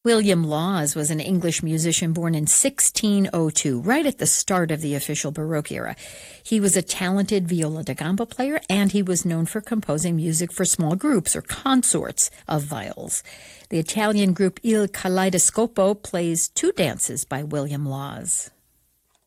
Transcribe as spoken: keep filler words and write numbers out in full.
William Laws was an English musician born in sixteen oh two, right at the start of the official Baroque era. He was a talented viola da gamba player, and he was known for composing music for small groups or consorts of viols. The Italian group Il Kaleidoscopo plays two dances by William Laws.